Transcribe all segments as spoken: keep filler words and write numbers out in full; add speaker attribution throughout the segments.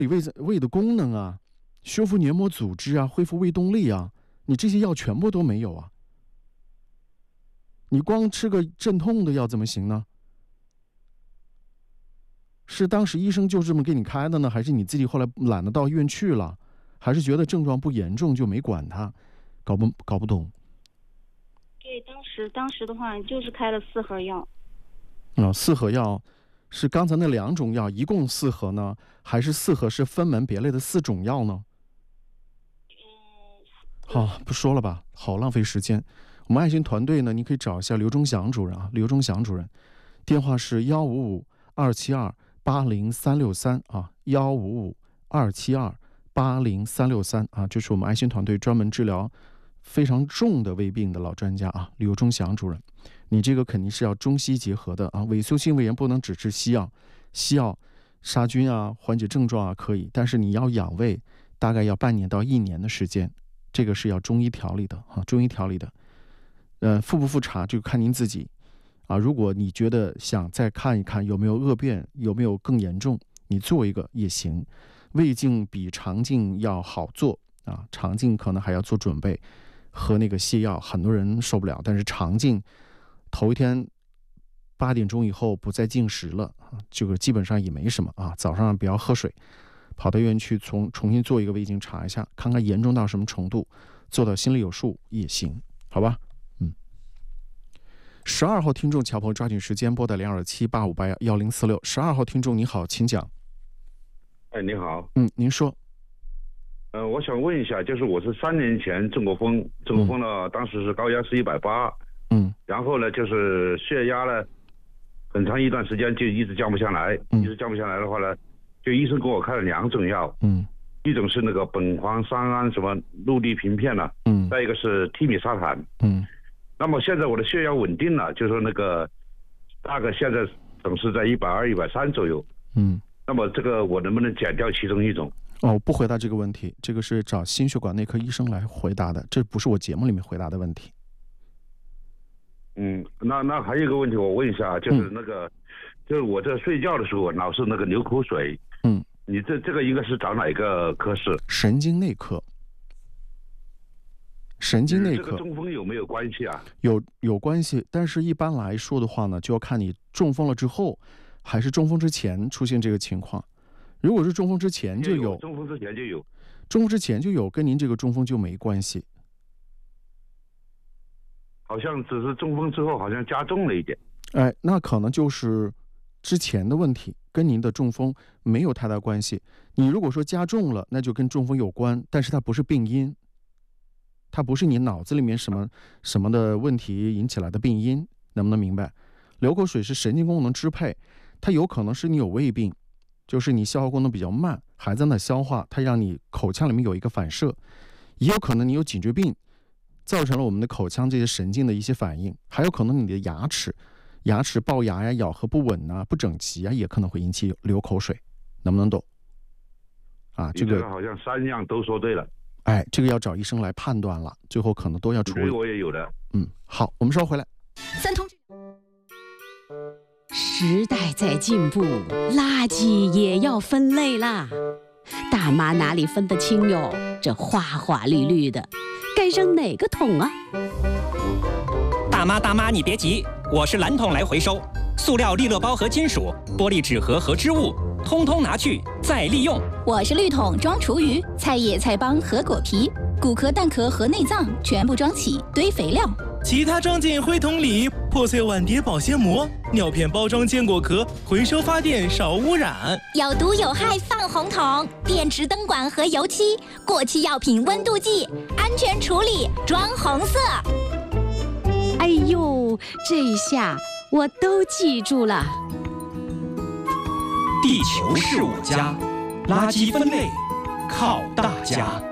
Speaker 1: 理胃胃的功能啊，修复黏膜组织啊，恢复胃动力啊，你这些药全部都没有啊。你光吃个镇痛的药怎么行呢？是当时医生就这么给你开的呢，还是你自己后来懒得到医院去了，还是觉得症状不严重就没管它？搞不搞不懂？
Speaker 2: 对，当时当时的话就是开了四盒药。
Speaker 1: 啊、哦，四盒药是刚才那两种药一共四盒呢，还是四盒是分门别类的四种药呢？嗯，好，不说了吧，好浪费时间。我们爱心团队呢，你可以找一下刘忠祥主任啊，刘忠祥主任，电话是幺五五二七二八零三六三啊，幺五五二七二八零三六三啊，这是我们爱心团队专门治疗非常重的胃病的老专家啊，刘忠祥主任。你这个肯定是要中西结合的啊，萎缩性胃炎不能只吃西药，西药杀菌啊，缓解症状啊可以，但是你要养胃，大概要半年到一年的时间，这个是要中医调理的啊，中医调理的。呃，复不复查就看您自己啊。如果你觉得想再看一看有没有恶变，有没有更严重，你做一个也行。胃镜比肠镜要好做啊，肠镜可能还要做准备，喝那个泻药很多人受不了，但是肠镜头一天八点钟以后不再进食了啊，这个基本上也没什么啊。早上不要喝水，跑到医院去重重新做一个胃镜查一下，看看严重到什么程度，做到心里有数也行，好吧？十二号听众乔朋友抓紧时间拨打零二七八五八幺零四六。十二号听众你好，请讲。
Speaker 3: 哎，你好。
Speaker 1: 嗯，您说。
Speaker 3: 呃，我想问一下，就是我是三年前中过风，中过风呢，当时是高压是一百八，嗯，然后呢就是血压呢，很长一段时间就一直降不下来，嗯、一直降不下来的话呢，就医生给我开了两种药，嗯，一种是那个苯磺三胺什么氯利平片呢、啊，嗯，再一个是替米沙坦，嗯。那么现在我的血压稳定了，就是那个大概现在总是在一百二、一百三左右。嗯，那么这个我能不能减掉其中一种？
Speaker 1: 哦，不回答这个问题，这个是找心血管内科医生来回答的，这不是我节目里面回答的问题。
Speaker 3: 嗯，那那还有一个问题我问一下，就是那个，嗯、就是我这睡觉的时候老是那个流口水。嗯，你这这个应该是找哪一个科室？
Speaker 1: 神经内科。神经内科、嗯、
Speaker 3: 这个中风有没有关系啊？
Speaker 1: 有有关系，但是一般来说的话呢，就要看你中风了之后，还是中风之前出现这个情况。如果是中风之前就有，
Speaker 3: 中风之前就有，
Speaker 1: 中风之前就有，跟您这个中风就没关系。
Speaker 3: 好像只是中风之后好像加重了一点。
Speaker 1: 哎，那可能就是之前的问题，跟您的中风没有太大关系。你如果说加重了，那就跟中风有关，但是它不是病因。它不是你脑子里面什么什么的问题引起来的病因，能不能明白？流口水是神经功能支配，它有可能是你有胃病，就是你消化功能比较慢，还在那消化，它让你口腔里面有一个反射，也有可能你有颈椎病，造成了我们的口腔这些神经的一些反应，还有可能你的牙齿，牙齿龅牙呀、咬合不稳啊、不整齐啊，也可能会引起流口水，能不能懂？啊，这个,
Speaker 3: 这个好像三样都说对了。
Speaker 1: 哎，这个要找医生来判断了，最后可能都要处理。
Speaker 3: 我也有的。
Speaker 1: 嗯，好，我们稍后回来。
Speaker 4: 三通。时代在进步，垃圾也要分类啦。大妈哪里分得清哟？这花花绿绿的，该扔哪个桶啊？
Speaker 5: 大妈大妈，你别急，我是蓝桶来回收。塑料利乐包和金属、玻璃纸盒和织物，通通拿去再利用。
Speaker 6: 我是绿桶装厨余，菜叶、菜帮和果皮，骨壳、蛋壳和内脏全部装起堆肥料。
Speaker 7: 其他装进灰桶里，破碎碗碟保鲜膜，尿片包装坚果壳，回收发电少污染。
Speaker 6: 有毒有害放红桶，电池灯管和油漆，过期药品温度计，安全处理装红色。
Speaker 4: 哎呦，这下我都记住了。
Speaker 5: 地球是我家，垃圾分类靠大家。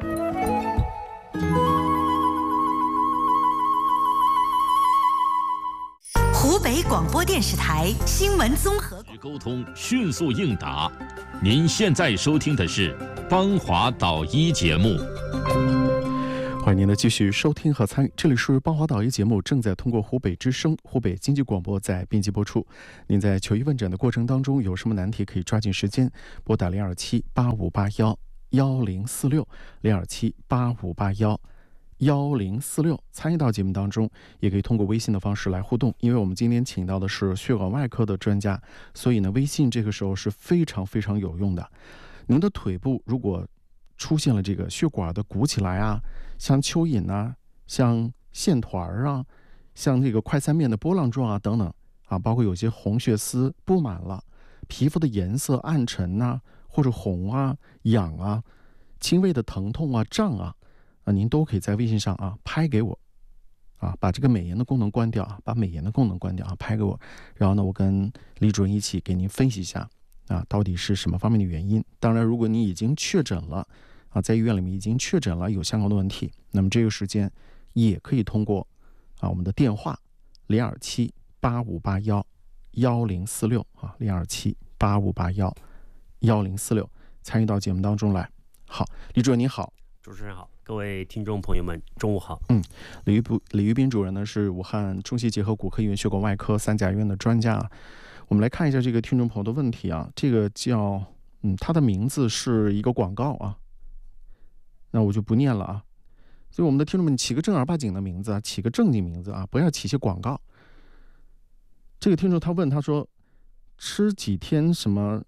Speaker 8: 湖北广播电视台新闻综合
Speaker 9: 沟通迅速应答。您现在收听的是《邦华导医》节目。
Speaker 1: 欢欢迎您的继续收听和参与，这里是邦华导医节目，正在通过湖北之声、湖北经济广播在编辑播出。您在求医问诊的过程当中有什么难题，可以抓紧时间拨打零二七八五八幺幺零四六零二七八五八幺幺零四六，参与到节目当中，也可以通过微信的方式来互动。因为我们今天请到的是血管外科的专家，所以呢，微信这个时候是非常非常有用的。您的腿部如果出现了这个血管的鼓起来啊，像蚯蚓啊，像线团啊，像这个快餐面的波浪状啊等等啊，包括有些红血丝布满了，皮肤的颜色暗沉啊，或者红啊、痒啊，轻微的疼痛啊、胀啊，啊，您都可以在微信上啊拍给我，啊，把这个美颜的功能关掉啊，把美颜的功能关掉啊，拍给我，然后呢，我跟李主任一起给您分析一下啊，到底是什么方面的原因。当然，如果你已经确诊了。啊，在医院里面已经确诊了有相关的问题，那么这个时间也可以通过啊我们的电话零二七八五八幺幺零四六啊零二七八五八幺幺零四六参与到节目当中来。好，李主任你好。
Speaker 10: 主持人好，各位听众朋友们，中午好。
Speaker 1: 嗯，李玉李玉斌主任呢是武汉中西结合骨科医院血管外科三甲医院的专家。我们来看一下这个听众朋友的问题啊，这个叫嗯，他的名字是一个广告啊。那我就不念了啊，所以我们的听众们起个正儿八经的名字啊，起个正经名字啊，不要起些广告。这个听众他问他说，吃几天什么，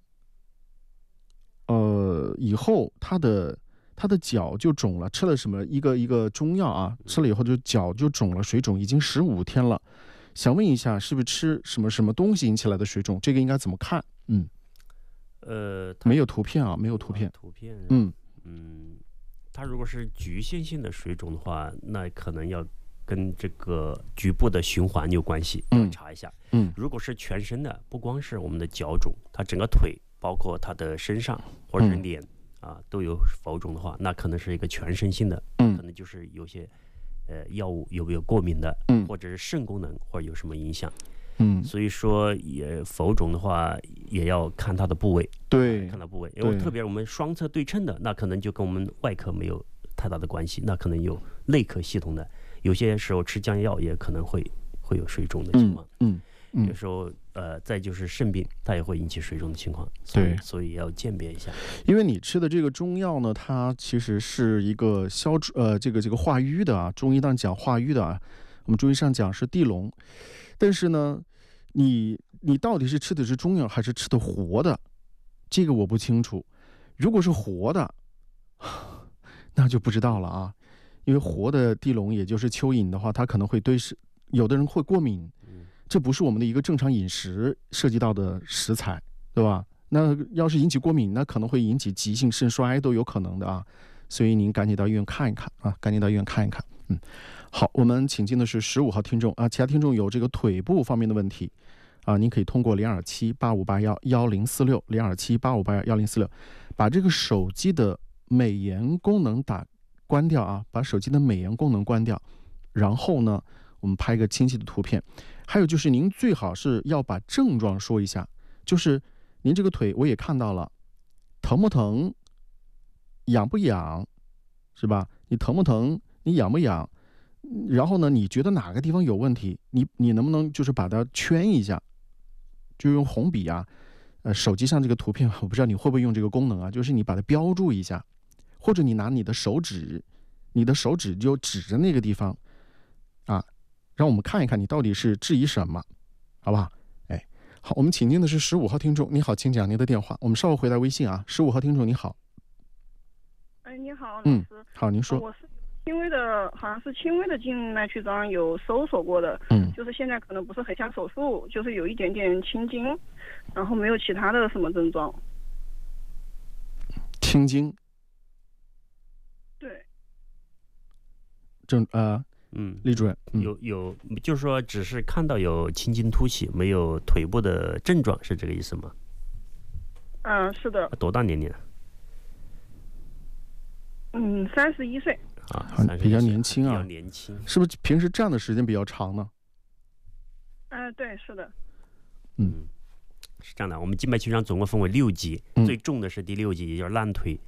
Speaker 1: 呃，以后他的他的脚就肿了，吃了什么一个一个中药啊，吃了以后就脚就肿了，水肿已经十五天了，想问一下是不是吃什么什么东西引起来的水肿？这个应该怎么看？嗯，
Speaker 10: 呃，
Speaker 1: 没有图片啊，没有图片，
Speaker 10: 图片，
Speaker 1: 嗯
Speaker 10: 嗯。它如果是局限性的水肿的话，那可能要跟这个局部的循环有关系，要查一下。
Speaker 1: 嗯，
Speaker 10: 如果是全身的，不光是我们的脚肿，它整个腿，包括它的身上或者是脸、嗯、啊都有浮肿的话，那可能是一个全身性的，
Speaker 1: 嗯，
Speaker 10: 可能就是有些呃药物有没有过敏的，
Speaker 1: 嗯，
Speaker 10: 或者是肾功能或者有什么影响。
Speaker 1: 嗯，
Speaker 10: 所以说也浮肿的话，也要看它的部位，
Speaker 1: 对，
Speaker 10: 看它部位，因为特别我们双侧对称的，那可能就跟我们外科没有太大的关系，那可能有内科系统的，有些时候吃降药也可能会会有水肿的情况，
Speaker 1: 嗯，嗯嗯
Speaker 10: 有时候呃，再就是肾病，它也会引起水肿的情况，
Speaker 1: 对，
Speaker 10: 所以要鉴别一下。
Speaker 1: 因为你吃的这个中药呢，它其实是一个消呃这个这个化瘀的啊，中医当然讲化瘀的啊，我们中医上讲是地龙。但是呢，你你到底是吃的是中药还是吃的活的，这个我不清楚。如果是活的，那就不知道了啊。因为活的地龙，也就是蚯蚓的话，它可能会对是有的人会过敏，这不是我们的一个正常饮食涉及到的食材，对吧？那要是引起过敏，那可能会引起急性肾衰都有可能的啊。所以您赶紧到医院看一看啊，赶紧到医院看一看。嗯，好，我们请进的是十五号听众啊，其他听众有这个腿部方面的问题啊，您可以通过零二七八五八幺幺零四六零二七八五八幺幺零四六，把这个手机的美颜功能打关掉啊，把手机的美颜功能关掉，然后呢，我们拍一个清晰的图片。还有就是您最好是要把症状说一下，就是您这个腿我也看到了，疼不疼，痒不痒，是吧？你疼不疼？你痒不痒？然后呢，你觉得哪个地方有问题？你你能不能就是把它圈一下，就用红笔啊，呃，手机上这个图片，我不知道你会不会用这个功能啊，就是你把它标注一下，或者你拿你的手指，你的手指就指着那个地方，啊，让我们看一看你到底是质疑什么，好不好？哎，好，我们请进的是十五号听众，你好，请讲您的电话，我们稍后回答微信啊。十五号听众你好。
Speaker 11: 哎，你好，老师。
Speaker 1: 嗯，好，您说。
Speaker 11: 我是轻微的，好像是轻微的静脉曲张，有搜索过的。
Speaker 1: 嗯。
Speaker 11: 就是现在可能不是很像手术，就是有一点点青筋，然后没有其他的什么症状。
Speaker 1: 青筋。
Speaker 11: 对。
Speaker 1: 症呃，
Speaker 10: 嗯，
Speaker 1: 李主任，嗯、
Speaker 10: 有有，就是说只是看到有青筋凸起，没有腿部的症状，是这个意思吗？
Speaker 11: 嗯，是的。
Speaker 10: 多大年龄？
Speaker 11: 嗯，三十一岁。
Speaker 10: 啊，
Speaker 1: 比较年轻啊，
Speaker 10: 比较年轻，
Speaker 1: 是不是平时站的时间比较长呢？
Speaker 11: 嗯、呃，对，是的。
Speaker 10: 嗯，是这样的，我们静脉曲张总共分为六级，
Speaker 1: 嗯、
Speaker 10: 最重的是第六级，也就是烂腿。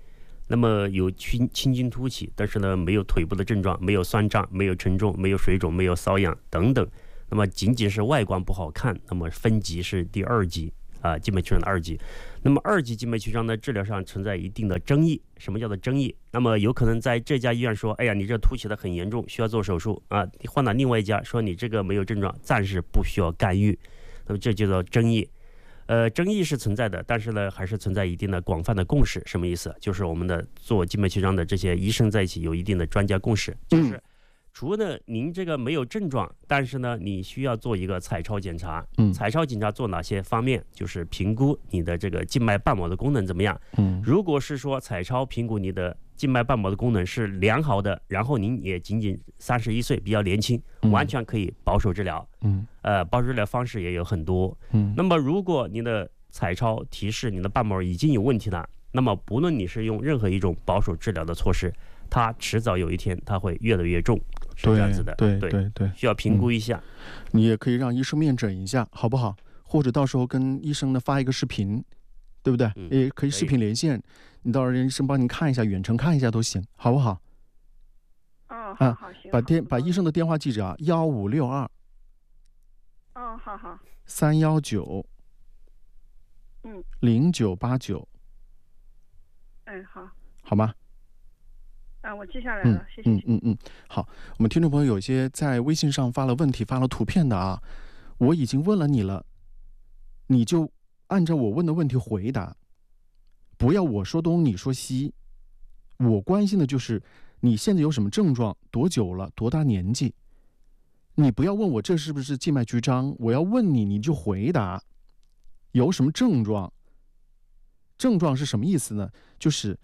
Speaker 10: 那么有青青筋凸起，但是呢没有腿部的症状，没有酸胀，没有沉重，没有水肿，没有瘙痒等等。那么仅仅是外观不好看，那么分级是第二级啊，静脉曲张的二级。那么二级静脉曲张的治疗上存在一定的争议。什么叫做争议？那么有可能在这家医院说，哎呀，你这凸起的很严重，需要做手术啊。你换到另外一家说你这个没有症状，暂时不需要干预。那么这就叫争议。呃，争议是存在的，但是呢，还是存在一定的广泛的共识。什么意思？就是我们的做静脉曲张的这些医生在一起有一定的专家共识，就是除了您这个没有症状，但是呢，你需要做一个彩超检查。
Speaker 1: 嗯，
Speaker 10: 彩超检查做哪些方面？就是评估你的这个静脉瓣膜的功能怎么样。
Speaker 1: 嗯，
Speaker 10: 如果是说彩超评估你的静脉瓣膜的功能是良好的，然后您也仅仅三十一岁，比较年轻，完全可以保守治疗。
Speaker 1: 嗯，
Speaker 10: 呃，保守治疗方式也有很多。
Speaker 1: 嗯，
Speaker 10: 那么如果您的彩超提示你的瓣膜已经有问题了，那么不论你是用任何一种保守治疗的措施，它迟早有一天它会越来越重，是这样子的。
Speaker 1: 对对 对, 对, 对，
Speaker 10: 需要评估一下、
Speaker 1: 嗯。你也可以让医生面诊一下，好不好？或者到时候跟医生呢发一个视频，对不对？
Speaker 10: 嗯、
Speaker 1: 也可以视频连线，你到时候让医生帮你看一下，远程看一下都行，好不好？
Speaker 11: 哦，好好行。
Speaker 1: 把电把医生的电话记着啊，幺五六二。
Speaker 11: 哦，好好。
Speaker 1: 三幺九。
Speaker 11: 嗯。零
Speaker 1: 九八九。
Speaker 11: 哎，好。
Speaker 1: 好吗？
Speaker 11: 啊，我记下来了，
Speaker 1: 嗯、
Speaker 11: 谢谢。
Speaker 1: 嗯嗯嗯，好。我们听众朋友有些在微信上发了问题、发了图片的啊，我已经问了你了，你就按照我问的问题回答，不要我说东你说西。我关心的就是你现在有什么症状，多久了，多大年纪。你不要问我这是不是静脉曲张，我要问你，你就回答有什么症状。症状是什么意思呢？就是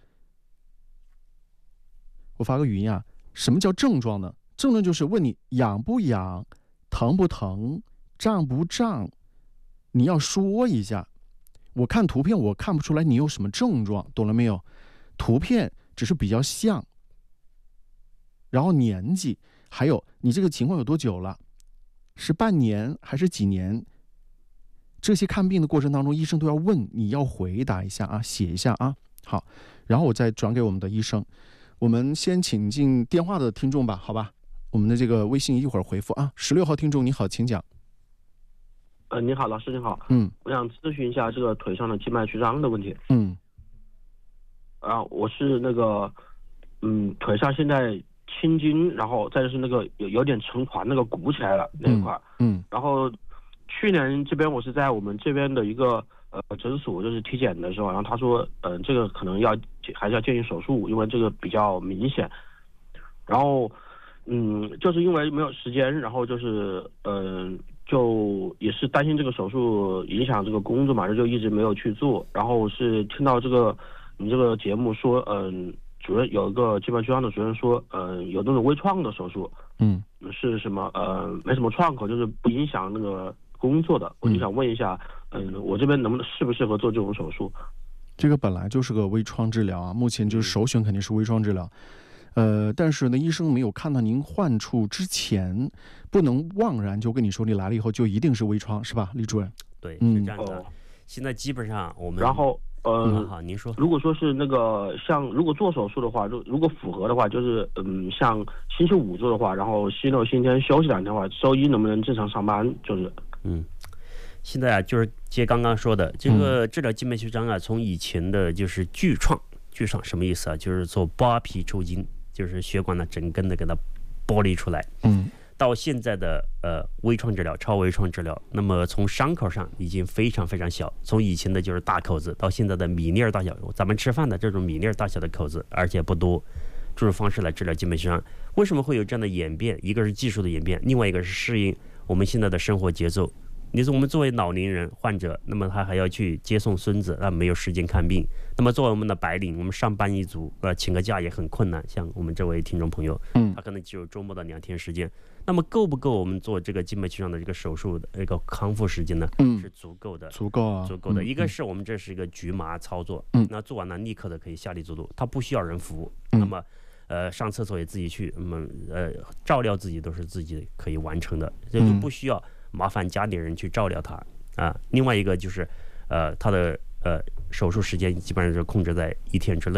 Speaker 1: 我发个语音啊，什么叫症状呢？症状就是问你痒不痒，疼不疼，胀不胀，你要说一下。我看图片我看不出来你有什么症状，懂了没有？图片只是比较像，然后年纪，还有你这个情况有多久了，是半年还是几年？这些看病的过程当中，医生都要问，你要回答一下啊，写一下啊。好，然后我再转给我们的医生。我们先请进电话的听众吧，好吧？我们的这个微信一会儿回复啊。十六号听众你好，请讲。
Speaker 12: 呃，你好，老师你好。
Speaker 1: 嗯，
Speaker 12: 我想咨询一下这个腿上的静脉曲张的问题。
Speaker 1: 嗯。
Speaker 12: 啊，我是那个，嗯，腿上现在青筋，然后再就是那个有有点成团，那个鼓起来了那一块。
Speaker 1: 嗯。
Speaker 12: 然后去年这边我是在我们这边的一个呃诊所，就是体检的时候，然后他说，嗯、呃，这个可能要还是要建议手术，因为这个比较明显。然后，嗯，就是因为没有时间，然后就是嗯、呃，就也是担心这个手术影响这个工作嘛，就一直没有去做。然后是听到这个你这个节目说，嗯、呃，主任有一个静脉曲张的主任说，嗯、呃，有那种微创的手术，
Speaker 1: 嗯，
Speaker 12: 是什么呃没什么创口，就是不影响那个工作的。我就想问一下，嗯、呃，我这边能不能适不适合做这种手术？
Speaker 1: 这个本来就是个微创治疗啊，目前就是首选肯定是微创治疗。呃，但是呢，医生没有看到您患处之前，不能妄然就跟你说你来了以后就一定是微创，是吧，李主任？
Speaker 10: 对，
Speaker 1: 嗯，
Speaker 10: 是这样的。哦、现在基本上我们
Speaker 12: 然后呃、
Speaker 10: 嗯，好，您说，
Speaker 12: 如果说是那个像如果做手术的话，如如果符合的话，就是嗯，像星期五做的话，然后星期六、星期天休息两天的话，周一能不能正常上班？就是
Speaker 10: 嗯。现在啊，就是接刚刚说的这个治疗静脉曲张啊，从以前的就是锯创，锯创什么意思啊？就是做扒皮抽筋，就是血管呢整根的给它剥离出来。
Speaker 1: 嗯，
Speaker 10: 到现在的呃微创治疗、超微创治疗，那么从伤口上已经非常非常小，从以前的就是大口子，到现在的米粒儿大小，咱们吃饭的这种米粒儿大小的口子，而且不多。这种方式来治疗静脉曲张，为什么会有这样的演变？一个是技术的演变，另外一个是适应我们现在的生活节奏。你说我们作为老年人患者，那么他还要去接送孙子，那没有时间看病。那么作为我们的白领，我们上班一族，呃，请个假也很困难。像我们这位听众朋友，
Speaker 1: 嗯，
Speaker 10: 他可能只有周末的两天时间。那么够不够我们做这个静脉曲张的这个手术的一个康复时间呢？
Speaker 1: 嗯，
Speaker 10: 是足够的，
Speaker 1: 足够啊，
Speaker 10: 足够的。
Speaker 1: 嗯、
Speaker 10: 一个是我们这是一个局麻操作，
Speaker 1: 嗯，
Speaker 10: 那做完了立刻的可以下地走路，他不需要人服务。
Speaker 1: 嗯、
Speaker 10: 那么。呃，上厕所也自己去，那么呃，照料自己都是自己可以完成的，这就不需要麻烦家里人去照料他啊。另外一个就是，呃，他的呃手术时间基本上是控制在一天之内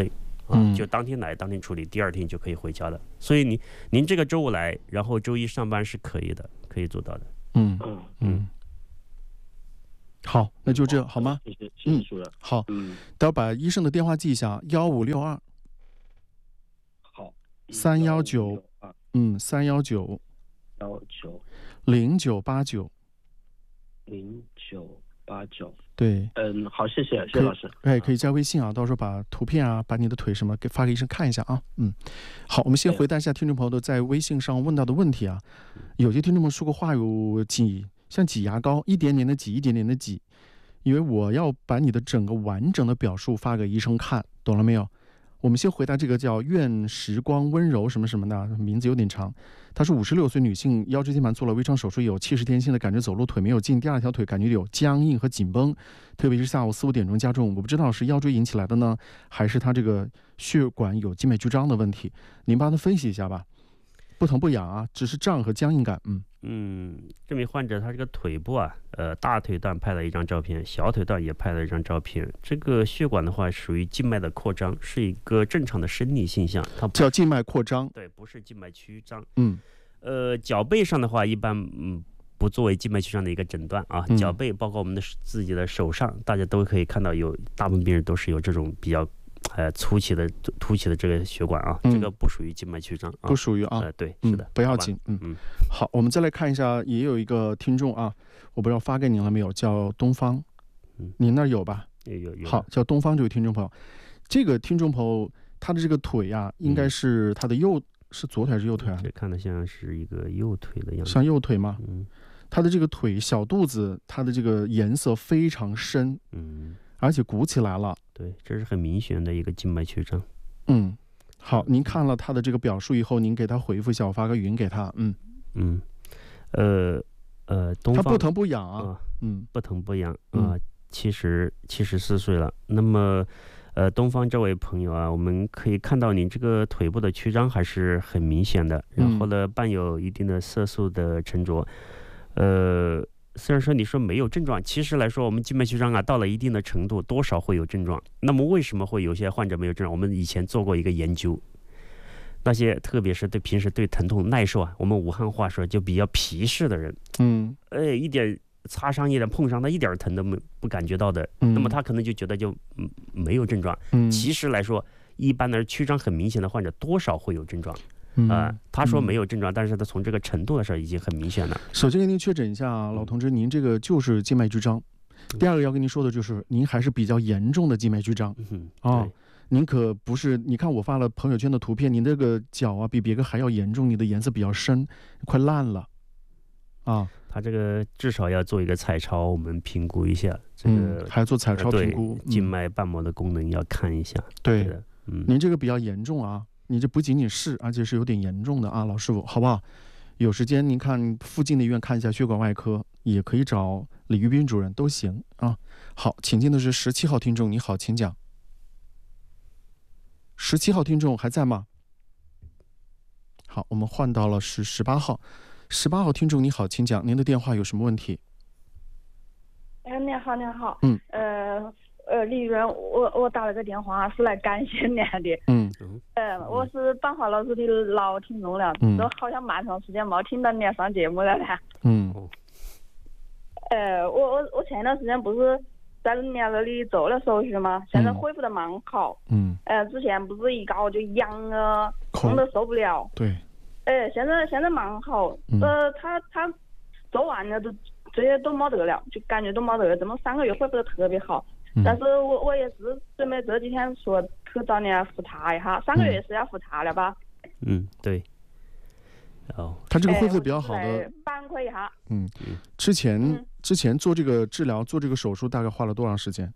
Speaker 10: 啊，嗯、就当天来当天处理，第二天就可以回家了。所以您您这个周五来，然后周一上班是可以的，可以做到的。
Speaker 1: 嗯嗯嗯。好，那就这好吗？
Speaker 12: 谢谢谢谢主任。
Speaker 1: 好，嗯，待会儿把医生的电话记一下，幺五六二。
Speaker 12: 好。
Speaker 1: 三幺九。嗯，三幺九。
Speaker 12: 幺九。
Speaker 1: 零九八九。
Speaker 12: 零九八九。
Speaker 1: 对，
Speaker 12: 嗯，好，谢谢，谢谢老师。
Speaker 1: 哎，可以加微信啊，到时候把图片啊，把你的腿什么给发给医生看一下啊。嗯，好，我们先回答一下听众朋友在微信上问到的问题啊。有些听众朋友说过话有挤，像挤牙膏，一点点的挤，一点点的挤，因为我要把你的整个完整的表述发给医生看，懂了没有？我们先回答这个叫愿时光温柔什么什么的，名字有点长。她是五十六岁女性，腰椎间盘做了微创手术，有七十天，现在感觉走路腿没有劲，第二条腿感觉有僵硬和紧绷，特别是下午四五点钟加重。我不知道是腰椎引起来的呢，还是她这个血管有静脉曲张的问题。您帮她分析一下吧。不疼不痒啊，只是胀和僵硬感。嗯
Speaker 10: 嗯，这名患者他这个腿部啊，呃，大腿段拍了一张照片，小腿段也拍了一张照片。这个血管的话，属于静脉的扩张，是一个正常的生理现象。它
Speaker 1: 叫静脉扩张，
Speaker 10: 对，不是静脉曲张。
Speaker 1: 嗯，
Speaker 10: 呃，脚背上的话，一般嗯不作为静脉曲张的一个诊断啊。
Speaker 1: 嗯、
Speaker 10: 脚背包括我们的自己的手上，大家都可以看到有，大部分病人都是有这种比较。呃，凸起的凸起的这个血管啊，嗯、这个不属于静脉曲张、啊，
Speaker 1: 不属于啊。
Speaker 10: 呃，对，是的，
Speaker 1: 嗯、不要紧。嗯嗯。好，我们再来看一下，也有一个听众啊，我不知道发给您了没有，叫东方，
Speaker 10: 嗯，
Speaker 1: 您那儿有吧？
Speaker 10: 有有有。
Speaker 1: 好，叫东方这位听众朋友，这个听众朋友他的这个腿呀、啊，应该是他的右、嗯、是左腿还是右腿啊？
Speaker 10: 这看着像是一个右腿的样子。
Speaker 1: 像右腿吗？
Speaker 10: 嗯。
Speaker 1: 他的这个腿小肚子，他的这个颜色非常深。
Speaker 10: 嗯。
Speaker 1: 而且鼓起来了，
Speaker 10: 对，这是很明显的一个静脉曲张。
Speaker 1: 嗯，好，您看了他的这个表述以后，您给他回复一下，我发个语音给他。嗯
Speaker 10: 嗯，呃呃，东方
Speaker 1: 他不疼不痒啊，
Speaker 10: 呃、
Speaker 1: 嗯，
Speaker 10: 不疼不痒啊，七十七十四岁了。那么，呃，东方这位朋友啊，我们可以看到你这个腿部的曲张还是很明显的，然后呢，伴有一定的色素的沉着，呃。虽然说你说没有症状，其实来说，我们静脉曲张啊，到了一定的程度，多少会有症状。那么为什么会有些患者没有症状？我们以前做过一个研究，那些特别是对平时对疼痛耐受啊，我们武汉话说就比较皮实的人，
Speaker 1: 嗯，
Speaker 10: 哎，一点擦伤一点碰伤，他一点疼都没不感觉到的，
Speaker 1: 嗯、
Speaker 10: 那么他可能就觉得就嗯没有症状。
Speaker 1: 嗯，
Speaker 10: 其实来说，一般的曲张很明显的患者，多少会有症状。啊、
Speaker 1: 嗯
Speaker 10: 呃，他说没有症状，嗯、但是他从这个程度的时候已经很明显了。
Speaker 1: 首先给您确诊一下啊，老同志，您这个就是静脉曲张。嗯、第二个要跟您说的就是，您还是比较严重的静脉曲张。
Speaker 10: 嗯
Speaker 1: 啊，您可不是，你看我发了朋友圈的图片，您这个脚啊比别个还要严重，你的颜色比较深，快烂了。啊，
Speaker 10: 他这个至少要做一个彩超，我们评估一下。这个、
Speaker 1: 嗯、还要做彩超评估，
Speaker 10: 对静脉瓣膜的功能要看一下。
Speaker 1: 对
Speaker 10: 的，嗯，
Speaker 1: 您这个比较严重啊。你这不仅仅是，而且是有点严重的啊，老师傅，好不好？有时间您看附近的医院看一下血管外科，也可以找李玉斌主任都行啊。好，请进的是十七号听众，你好，请讲。十七号听众还在吗？好，我们换到了是十八号，十八号听众你好，请讲，您的电话有什么问题？
Speaker 13: 哎，你好，你好，
Speaker 1: 嗯，
Speaker 13: 呃。呃，李主任，我我打了个电话是来感谢您的。
Speaker 1: 嗯，
Speaker 13: 呃，我是邦华老师的老听众了，
Speaker 1: 嗯，
Speaker 13: 都好像蛮长时间没听到您上节目了嘞。
Speaker 1: 嗯，
Speaker 13: 呃，我我我前段时间不是在您那里做了手术吗？现在恢复的蛮好。
Speaker 1: 嗯。
Speaker 13: 呃，之前不是一搞就痒啊，痛的受不了。
Speaker 1: 对。
Speaker 13: 哎，现在现在蛮好。
Speaker 1: 嗯、
Speaker 13: 呃，他他做完了都这些都没得了，就感觉都没得了，这么三个月恢复的特别好。但是我我也是准备这几天说去找你复查一下，三个月是要复查了吧？
Speaker 10: 嗯，对。哦，
Speaker 1: 他这个恢复比较好的，
Speaker 13: 反馈一下。
Speaker 1: 嗯，之前、
Speaker 13: 嗯、
Speaker 1: 之前做这个治疗做这个手术大概花了多长时间？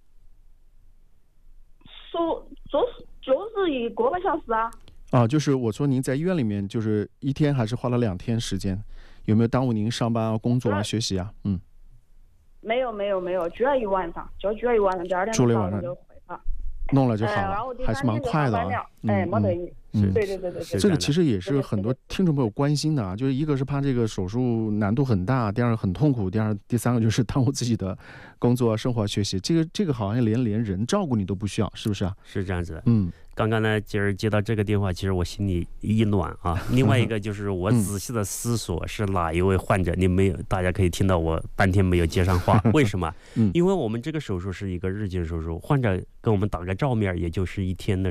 Speaker 13: 说就是就是一个半小时啊。
Speaker 1: 啊，就是我说您在医院里面就是一天还是花了两天时间？有没有耽误您上班啊、工作啊、学习啊？嗯。
Speaker 13: 没有没有没有，住了一晚上，就住了一晚上，第二天
Speaker 1: 住了一晚上
Speaker 13: 就回了，
Speaker 1: 弄了就好了，
Speaker 13: 呃、然后
Speaker 1: 还是蛮快的啊。
Speaker 13: 哎，没得
Speaker 1: 嗯，
Speaker 13: 对对对对对。
Speaker 1: 这个其实也是很多听众朋友关心的啊，就是一个是怕这个手术难度很大，第二个很痛苦，第二第三个就是耽误自己的工作、生活、学习。这个这个好像连连人照顾你都不需要，是不是啊？
Speaker 10: 是这样子的。
Speaker 1: 嗯。
Speaker 10: 刚刚呢，今儿接到这个电话，其实我心里一暖啊。另外一个就是我仔细的思索是哪一位患者，你没有，大家可以听到我半天没有接上话，为什么？因为我们这个手术是一个日间手术，患者跟我们打个照面，也就是一天的